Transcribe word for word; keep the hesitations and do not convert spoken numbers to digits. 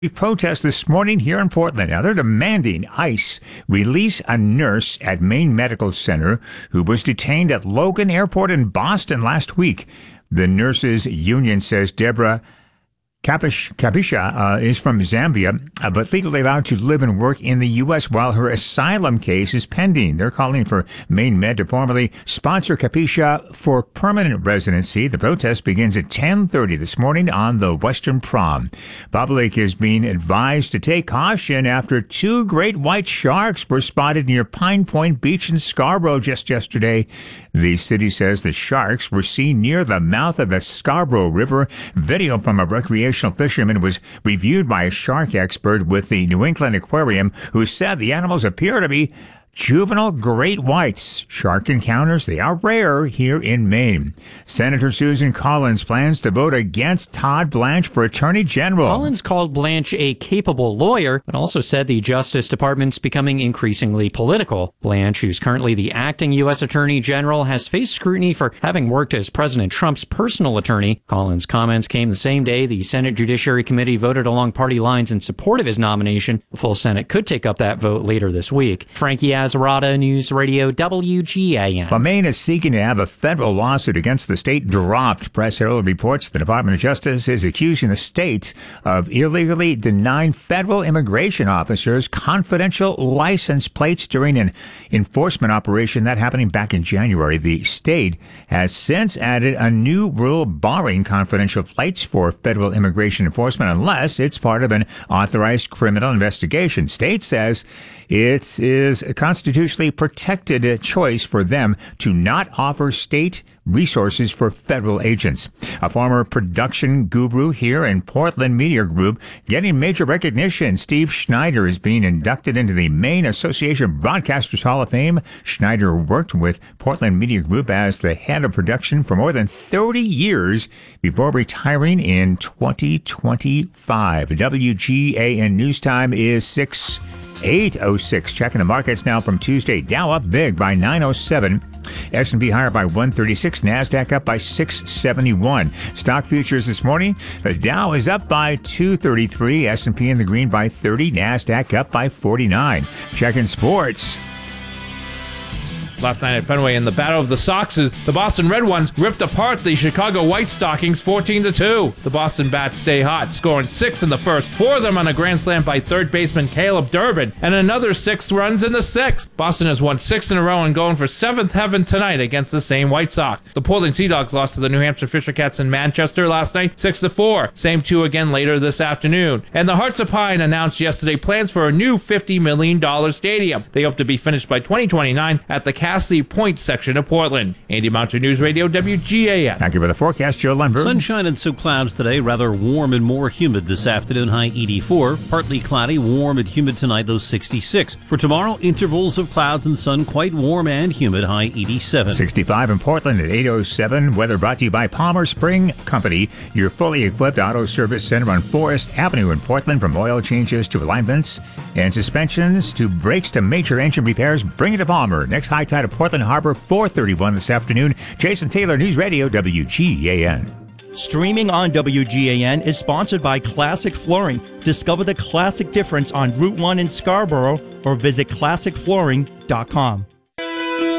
Protest this morning here in Portland. Now, they're demanding ICE release a nurse at Maine Medical Center who was detained at Logan Airport in Boston last week. The nurses' union says Deborah Kapish, Kapisha uh, is from Zambia, uh, but legally allowed to live and work in the U S while her asylum case is pending. They're calling for Maine Med to formally sponsor Kapisha for permanent residency. The protest begins at ten thirty this morning on the Western Prom. Public is being advised to take caution after two great white sharks were spotted near Pine Point Beach in Scarborough just yesterday. The city says the sharks were seen near the mouth of the Scarborough River. Video from a recreation fisherman was reviewed by a shark expert with the New England Aquarium, who said the animals appear to be juvenile great whites. Shark encounters, they are rare here in Maine. Senator Susan Collins plans to vote against Todd Blanche for Attorney General. Collins called Blanche a capable lawyer, but also said the Justice Department's becoming increasingly political. Blanche, who's currently the acting U S Attorney General, has faced scrutiny for having worked as President Trump's personal attorney. Collins' comments came the same day the Senate Judiciary Committee voted along party lines in support of his nomination. The full Senate could take up that vote later this week. Frankie Azarada, News Radio W G A N. Well, Maine is seeking to have a federal lawsuit against the state dropped. Press Herald reports the Department of Justice is accusing the state of illegally denying federal immigration officers confidential license plates during an enforcement operation that happening back in January. The state has since added a new rule barring confidential plates for federal immigration enforcement unless it's part of an authorized criminal investigation. State says it is a constitutionally protected choice for them to not offer state resources for federal agents. A former production guru here in Portland Media Group getting major recognition. Steve Schneider is being inducted into the Maine Association of Broadcasters Hall of Fame. Schneider worked with Portland Media Group as the head of production for more than thirty years before retiring in twenty twenty-five. W G A N News Time is six eight oh six. Checking the markets now from Tuesday. Dow up big by nine oh seven. S and P higher by one thirty-six. NASDAQ up by six seventy-one. Stock futures this morning. The Dow is up by two thirty-three. S and P in the green by thirty. NASDAQ up by forty-nine. Checking sports. Last night at Fenway in the Battle of the Soxes, the Boston Red Ones ripped apart the Chicago White Stockings fourteen to two. The Boston Bats stay hot, scoring six in the first, four of them on a grand slam by third baseman Caleb Durbin, and another six runs in the sixth. Boston has won six in a row and going for seventh heaven tonight against the same White Sox. The Portland Sea Dogs lost to the New Hampshire Fisher Cats in Manchester last night, six to four. Same two again later this afternoon. And the Hearts of Pine announced yesterday plans for a new fifty million dollars stadium. They hope to be finished by twenty twenty-nine at the Castley Point section of Portland. Andy Mounter, News Radio W G A N. Thank you for the forecast, Joe Lundberg. Sunshine and some clouds today, rather warm and more humid this afternoon, high eighty-four. Partly cloudy, warm and humid tonight, low sixty-six. For tomorrow, intervals of clouds and sun, quite warm and humid, high eighty-seven. sixty-five in Portland at eight oh seven. Weather brought to you by Palmer Spring Company, your fully equipped auto service center on Forest Avenue in Portland. From oil changes to alignments and suspensions to brakes to major engine repairs, bring it to Palmer. Next high tide of Portland Harbor, four thirty-one this afternoon. Jason Taylor, News Radio W G A N. Streaming on W G A N is sponsored by Classic Flooring. Discover the classic difference on Route one in Scarborough or visit classic flooring dot com.